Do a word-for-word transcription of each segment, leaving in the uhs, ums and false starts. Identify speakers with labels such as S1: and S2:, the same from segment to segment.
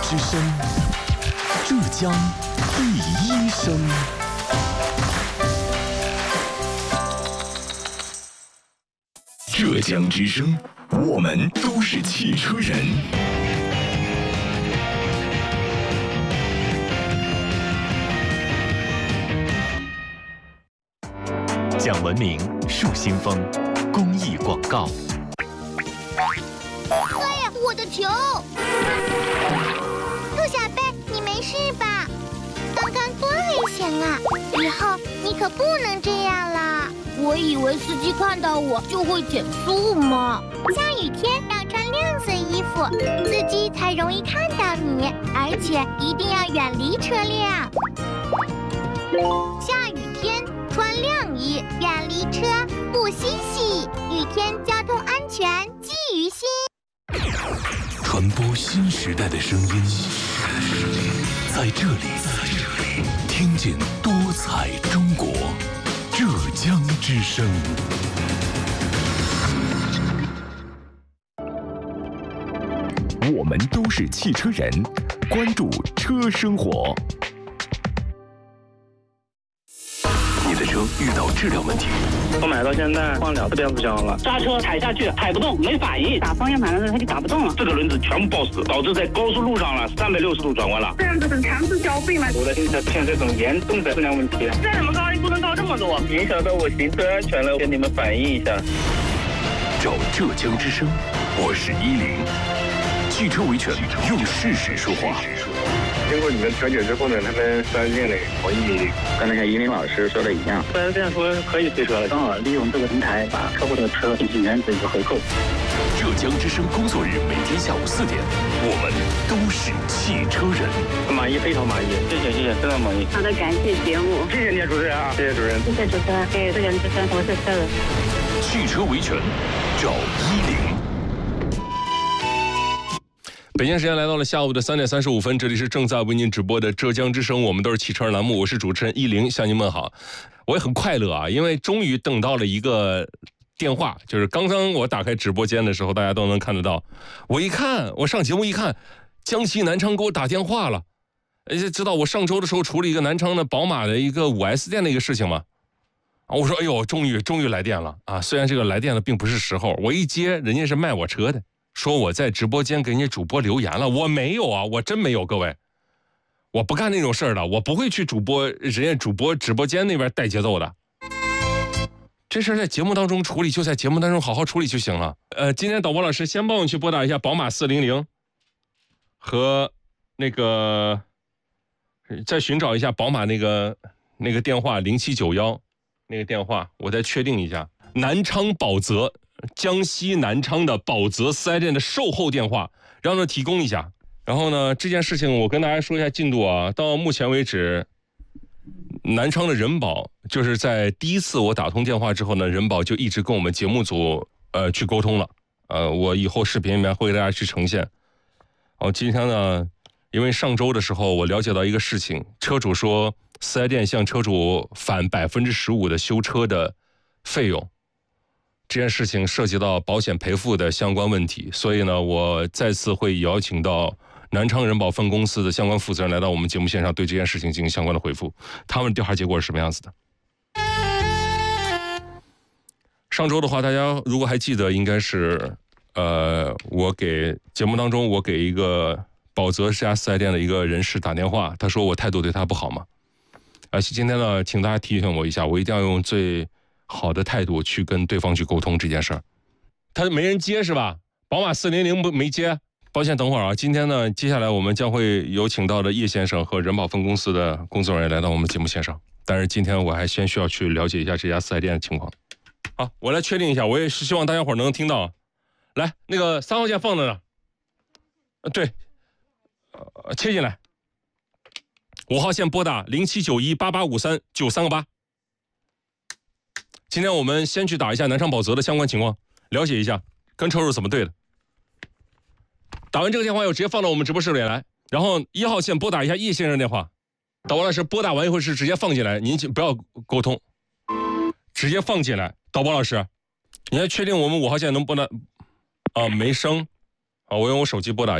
S1: 之声，浙江第一声。浙江之声，我们都是汽车人。讲文明，树新风，公益广告。
S2: 哎呀，我的球！兔小贝，你没事吧？刚刚多危险啊！以后你可不能这样啦。
S3: 我以为司机看到我就会减速嘛。
S2: 下雨天要穿亮色衣服，司机才容易看到你，而且一定要远离车辆。下雨天穿亮衣，远离车，不嬉戏。雨天交通安全记于心。
S1: 传播新时代的声音，在这里，听见多彩中国。浙江之声。我们都是汽车人，关注车生活。你的车遇到质量问题，
S4: 我买到现在换了特别不香了，
S5: 刹车踩下去踩不动，没反应，打方向盘的时候它就打不动了，
S4: 这个轮子全部抱死，导致在高速路上了三百六十度转弯了。
S6: 这样子很强制消费吗？
S4: 我的新车出现这种严重的质量问题，
S6: 再怎么高也不能高这么多，
S4: 影响到我行车安全了，跟你们反映一下。
S1: 找浙江之声，我是依林，汽车维权用事实说话。
S4: 经过你们调解之后呢，他们四 S 店的同意，刚才像依林老师说的一样，四 S 店说可以退车了，
S5: 刚好利用这个平台把客户的车进行原则一个回购。
S1: 浙江之声工作日每天下午四点，我们都是汽车人。
S4: 满意，非常满意，谢谢谢谢，非常满意。
S6: 好的，感谢节目，
S4: 谢谢你主持人啊，谢谢主任，
S6: 谢谢主持人，给浙江之声，我是车人。
S1: 汽车维权，找依林。
S7: 北京时间来到了下午的三点三十五分，这里是正在为您直播的浙江之声，我们都是汽车人栏目，我是主持人依林，向您问好。我也很快乐啊，因为终于等到了一个电话，就是刚刚我打开直播间的时候，大家都能看得到。我一看，我上节目一看，江西南昌给我打电话了，而且知道我上周的时候处理一个南昌的宝马的一个五 S 店的一个事情嘛。啊，我说哎呦，终于终于来电了啊！虽然这个来电的并不是时候，我一接，人家是卖我车的。说我在直播间给人家主播留言了，我没有啊，我真没有，各位，我不干那种事儿的，我不会去主播人家主播直播间那边带节奏的。这事儿在节目当中处理，就在节目当中好好处理就行了。呃，今天导播老师先帮我去拨打一下宝马四零零和那个再寻找一下宝马那个那个电话零七九一那个电话，我再确定一下。南昌宝泽。江西南昌的宝泽四 S 店的售后电话，让他提供一下。然后呢，这件事情我跟大家说一下进度啊。到目前为止，南昌的人保就是在第一次我打通电话之后呢，人保就一直跟我们节目组呃去沟通了。呃，我以后视频里面会给大家去呈现。哦，今天呢，因为上周的时候我了解到一个事情，车主说四 S 店向车主返百分之十五的修车的费用。这件事情涉及到保险赔付的相关问题，所以呢，我再次会邀请到南昌人保分公司的相关负责人来到我们节目现场，对这件事情进行相关的回复。他们调查结果是什么样子的？上周的话，大家如果还记得，应该是呃，我给节目当中我给一个宝泽这家四 S 店的一个人士打电话，他说我态度对他不好嘛。而且今天呢，请大家提醒我一下，我一定要用最好的态度去跟对方去沟通这件事儿。他没人接是吧？宝马四零零不没接，抱歉，等会儿啊。今天呢，接下来我们将会有请到的叶先生和人保分公司的工作人员来到我们节目线上。但是今天我还先需要去了解一下这家四 S 店的情况。好，我来确定一下，我也是希望大家伙能听到。来，那个三号线放在哪？呃，对，呃，切进来。五号线拨打零七九一八八五三九三个八。今天我们先去打一下南昌宝泽的相关情况，了解一下跟车主怎么对的。打完这个电话又直接放到我们直播室里来，然后一号线拨打一下叶先生电话。导播老师拨打完以后是直接放进来，您不要沟通，直接放进来。导播老师，你还确定我们五号线能拨打？啊，没声。啊，我用我手机拨打一下。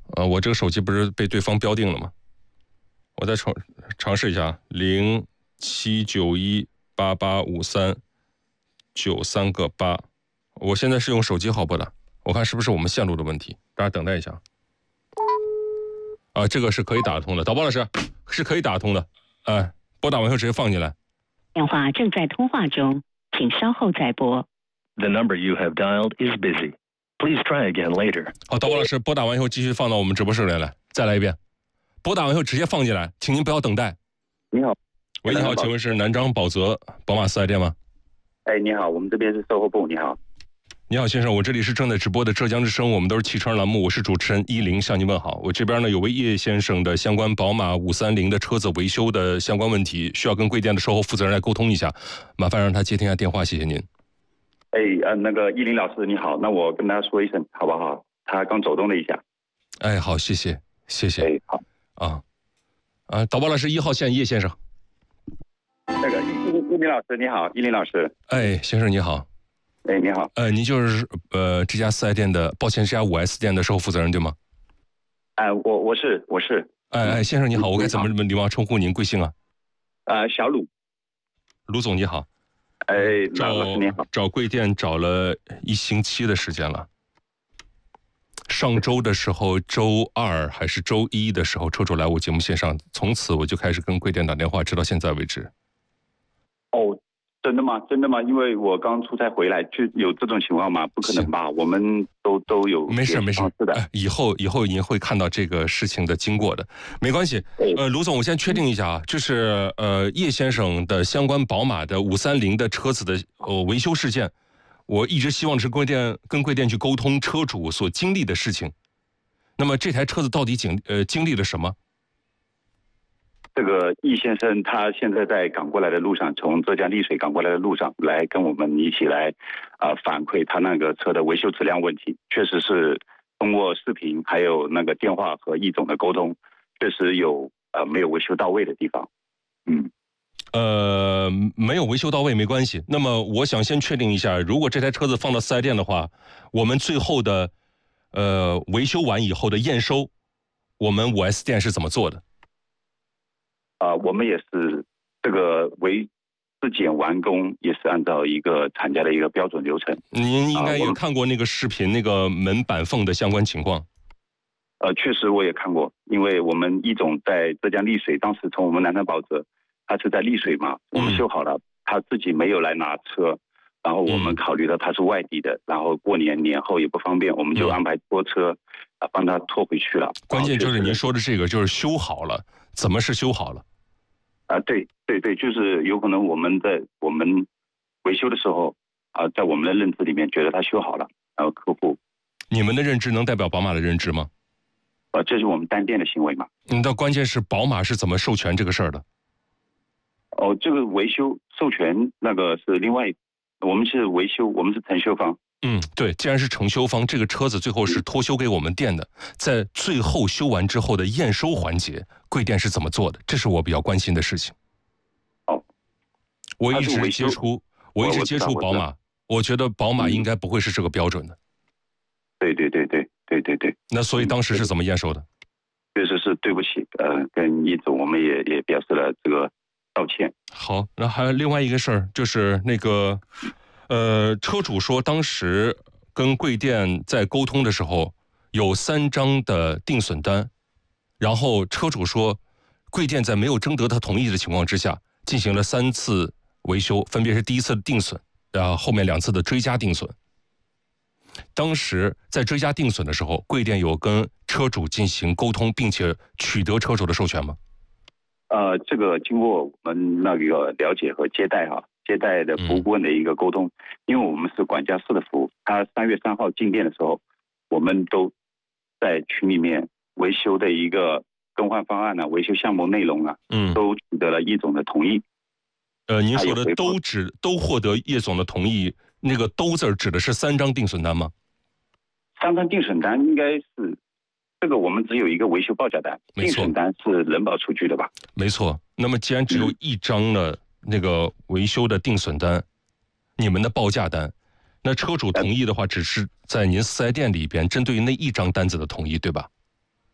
S7: 呃，我这个手机不是被对方标定了吗？我再尝尝试一下，零七九一八八五三九三个八。我现在是用手机号拨的，我看是不是我们线路的问题，大家等待一下。啊，这个是可以打通的，导播老师是可以打通的，哎，拨打完后直接放进来。
S8: 电话正在通话中，请稍后再拨。
S9: The number you have dialed is busy. Please try again later.
S7: 好，导播老师拨打完以后继续放到我们直播室里来，再来一遍。拨打完以后直接放进来，请您不要等待。
S4: 你好，
S7: 喂，你好，请问是南张宝泽宝马四 S 店吗？
S4: 哎，你好，我们这边是售后部，你好。
S7: 你好，先生，我这里是正在直播的浙江之声，我们都是汽车栏目，我是主持人依林，向您问好。我这边呢有位叶先生的相关宝马五三零的车子维修的相关问题，需要跟贵店的售后负责人来沟通一下，麻烦让他接听一下电话，谢谢您。
S4: 哎，呃，那个依林老师你好，那我跟他说一声好不好？他刚走动了一下。
S7: 哎，好，谢谢，谢谢。
S4: 哎，好。
S7: 啊，啊，导播老师一号线叶先生。
S4: 那个依依林老师你好，依林老师。
S7: 哎，先生你好。
S4: 哎，你好。
S7: 呃，您就是呃这家四 S 店的，抱歉，这家五 S 店的售后负责人对吗？
S4: 哎，我我是我是。
S7: 哎哎，先生你好，我该怎么礼貌称呼您？贵姓啊？
S4: 呃，小鲁。
S7: 卢总你好。
S4: 哎，
S7: 找
S4: 老师你好。
S7: 找贵店找了一星期的时间了。上周的时候，周二还是周一的时候，车主来我节目线上，从此我就开始跟贵店打电话，直到现在为止。
S4: 哦。真的吗？真的吗？因为我刚出差回来，就有这种情况吗？不可能吧？我们都都有。
S7: 没事没事，
S4: 是的、
S7: 呃。以后以后您会看到这个事情的经过的，没关系。呃，卢总，我先确定一下啊，就是呃叶先生的相关宝马的五三零的车子的呃维修事件，我一直希望是贵店跟贵店去沟通车主所经历的事情。那么这台车子到底经呃经历了什么？
S4: 这个易先生他现在在赶过来的路上，从浙江丽水赶过来的路上，来跟我们一起来啊、呃、反馈他那个车的维修质量问题。确实是通过视频还有那个电话和易总的沟通，确实有呃没有维修到位的地方。嗯，
S7: 呃，没有维修到位没关系。那么我想先确定一下，如果这台车子放到四 S 店的话，我们最后的呃维修完以后的验收，我们五 S 店是怎么做的？
S4: 啊、呃，我们也是这个维质检完工，也是按照一个厂家的一个标准流程。
S7: 您应该有看过那个视频，那个门板缝的相关情况。
S4: 呃，确实我也看过，因为我们易总在浙江丽水，当时从我们南昌宝泽，他是在丽水嘛，我们修好了，嗯、他自己没有来拿车，然后我们考虑到他是外地的，嗯、然后过年年后也不方便，我们就安排拖车啊帮他拖回去了。
S7: 关键就是您说的这个，就是修好了，怎么是修好了？
S4: 啊，对对对，就是有可能我们在我们维修的时候啊，在我们的认知里面觉得他修好了，然后客户，
S7: 你们的认知能代表宝马的认知吗？
S4: 呃，这是我们单店的行为嘛。
S7: 嗯，但关键是宝马是怎么授权这个事儿的？
S4: 哦，这个维修授权那个是另外，我们是维修，我们是承修方。
S7: 嗯，对，既然是承修方，这个车子最后是托修给我们店的，在最后修完之后的验收环节，贵店是怎么做的？这是我比较关心的事情。
S4: 哦，
S7: 我一直接触，我一直接触宝马，我觉得宝马应该不会是这个标准的。
S4: 对对对对对对对。
S7: 那所以当时是怎么验收的？
S4: 确实是对不起，呃，跟易总我们也也表示了这个道歉。
S7: 好，那还有另外一个事儿，就是那个。呃，车主说当时跟贵店在沟通的时候有三张的定损单，然后车主说贵店在没有征得他同意的情况之下进行了三次维修，分别是第一次的定损，然后后面两次的追加定损。当时在追加定损的时候，贵店有跟车主进行沟通，并且取得车主的授权吗？
S4: 呃，这个经过我们那个了解和接待哈。接待的服务顾问的一个沟通，嗯、因为我们是管家式的服务，他三月三号进店的时候，我们都在群里面维修的一个更换方案呢、啊，维修项目内容啊，嗯，都取得了叶总的同意。
S7: 呃，您说的都指都获得叶总的同意，那个都字指的是三张定损单吗？
S4: 三张定损单应该是这个，我们只有一个维修报价单，定损单是人保出具的吧？
S7: 没错。那么既然只有一张呢？嗯那个维修的定损单，你们的报价单，那车主同意的话，只是在您四 S 店里边针对于那一张单子的同意，对吧？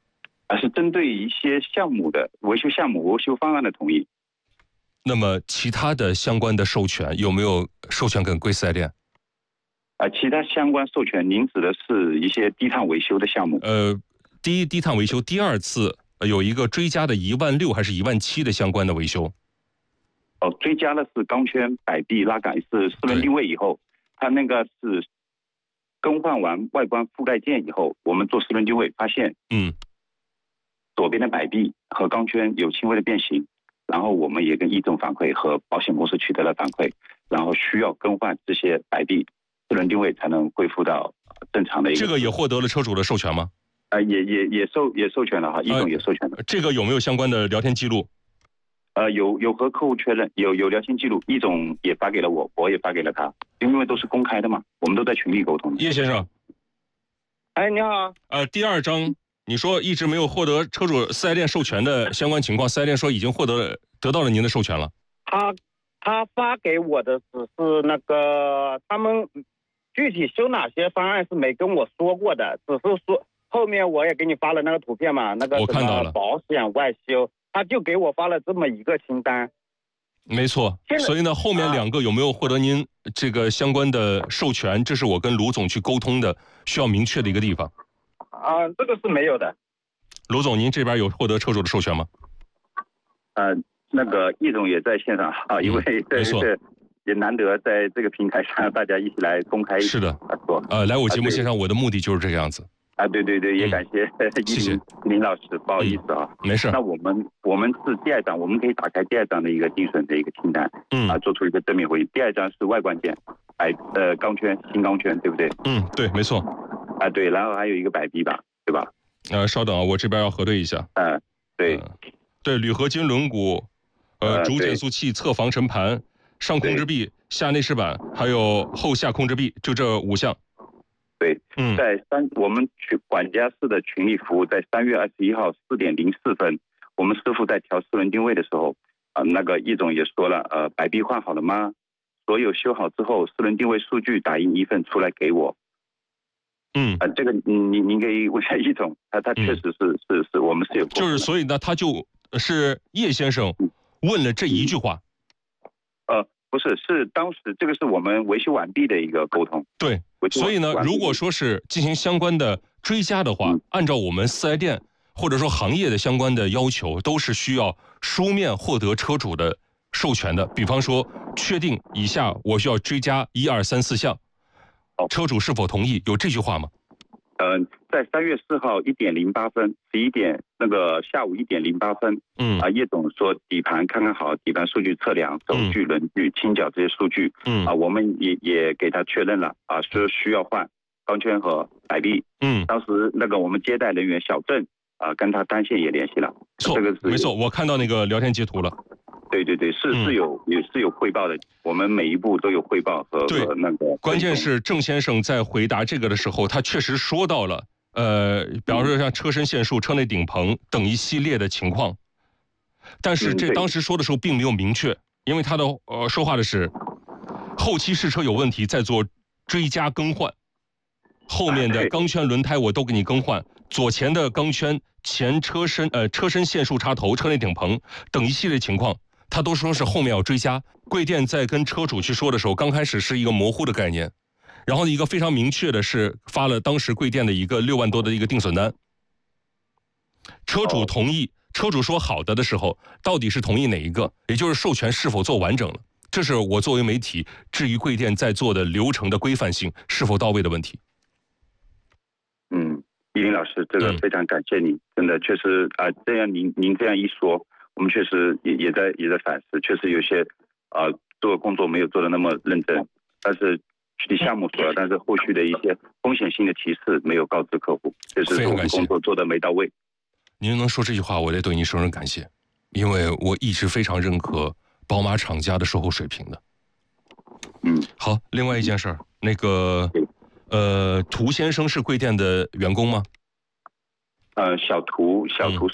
S4: 而是针对一些项目的维修项目、维修方案的同意。
S7: 那么其他的相关的授权有没有授权给贵四 S 店？
S4: 啊，其他相关授权，您指的是一些低碳维修的项目？
S7: 呃，第一低碳维修，第二次有一个追加的一万六还是一万七的相关的维修。
S4: 哦，追加的是钢圈、摆臂、拉杆，是四轮定位以后，它那个是更换完外观覆盖件以后，我们做四轮定位发现，
S7: 嗯，
S4: 左边的摆臂和钢圈有轻微的变形，然后我们也跟易总反馈和保险公司取得了反馈，然后需要更换这些摆臂，四轮定位才能恢复到正常的一个。
S7: 这个也获得了车主的授权吗？
S4: 呃，也也也授也授权了哈，易总也授权了、
S7: 呃。这个有没有相关的聊天记录？
S4: 呃，有有和客户确认，有有聊天记录，易总也发给了我，我也发给了他，因为都是公开的嘛，我们都在群里沟通。
S7: 叶先生，
S6: 哎，你好。
S7: 呃，第二章你说一直没有获得车主四 S 店授权的相关情况，四 S 店说已经获得了得到了您的授权了。
S6: 他他发给我的只是那个他们具体修哪些方案是没跟我说过的，只是说后面我也给你发了那个图片嘛，那个
S7: 我看到了
S6: 保险外修。他就给我发了这么一个清单，
S7: 没错。所以呢，后面两个有没有获得您这个相关的授权？这是我跟卢总去沟通的，需要明确的一个地方。
S6: 啊，这个是没有的。
S7: 卢总，您这边有获得车主的授权吗？
S4: 呃，那个易总也在现场啊，因为这是也难得在这个平台上大家一起来公开。
S7: 是的，呃，来我节目现场，我的目的就是这个样子。
S4: 啊，对对对，也感谢
S7: 谢谢
S4: 林老师，不好意思啊，
S7: 嗯、没事。
S4: 那我们我们是第二章，我们可以打开第二章的一个定损的一个清单，
S7: 嗯
S4: 啊，做出一个正面回应。第二章是外观件，摆呃钢圈新钢圈，对不对？
S7: 嗯，对，没错。
S4: 啊，对，然后还有一个摆臂吧，对吧？
S7: 呃，稍等啊，我这边要核对一下。
S4: 呃，对，
S7: 呃、对，铝合金轮毂，呃，主减速器、侧防尘盘、上控制臂、下内饰板，还有后下控制臂，就这五项。
S4: 对，
S7: 嗯，
S4: 在三我们群管家室的群里服务，在三月二十一号四点零四分，我们师傅在调四轮定位的时候，啊、呃，那个易总也说了，呃，摆臂换好了吗？所有修好之后，四轮定位数据打印一份出来给我。
S7: 嗯，
S4: 啊、呃，这个您您您可以问一下易总，他他确实是、嗯、是是我们是有，
S7: 就是所以呢，他就是叶先生问了这一句话。
S4: 嗯、呃，不是，是当时这个是我们维修完毕的一个沟通。
S7: 对。所以呢，如果说是进行相关的追加的话，
S4: 嗯、
S7: 按照我们四 S 店或者说行业的相关的要求，都是需要书面获得车主的授权的。比方说，确定以下我需要追加一二三四项，车主是否同意？有这句话吗？
S4: 嗯、呃，在三月四号一点零八分，十一点那个下午一点零八分，
S7: 嗯
S4: 啊，叶总说底盘看看好，底盘数据测量、轴距、轮距、倾角这些数据，
S7: 嗯
S4: 啊，我们也也给他确认了，啊，说需要换钢圈和摆臂，
S7: 嗯，
S4: 当时那个我们接待人员小郑啊，跟他单线也联系了，
S7: 错，
S4: 这个是
S7: 没错，我看到那个聊天截图了。
S4: 对对对，是是有也是有汇报的，我们每一步都有汇报和和那个。
S7: 关键是郑先生在回答这个的时候，他确实说到了，呃，比方说像车身线束、车内顶棚等一系列的情况，但是这当时说的时候并没有明确，因为他的呃说话的是后期试车有问题再做追加更换，后面的钢圈、轮胎我都给你更换，左前的钢圈、前车身呃车身线束插头、车内顶棚等一系列情况。他都说是后面要追加，贵店在跟车主去说的时候，刚开始是一个模糊的概念，然后一个非常明确的是发了当时贵店的一个六万多的一个定损单，车主同意，车主说好的的时候，到底是同意哪一个？也就是授权是否做完整了？这是我作为媒体质疑贵店在做的流程的规范性是否到位的问题。
S4: 嗯，依林老师，这个非常感谢您，真的确实啊、呃，这样您您这样一说。我们确实也也在也在反思，确实有些啊、呃、做工作没有做的那么认真，但是具体项目说了，但是后续的一些风险性的提示没有告知客户，确实是我们工作做的没到位。
S7: 您能说这句话，我得对您说声感谢，因为我一直非常认可宝马厂家的售后水平的。
S4: 嗯，
S7: 好，另外一件事儿，那个呃，涂先生是贵店的员工吗？
S4: 呃，小涂小涂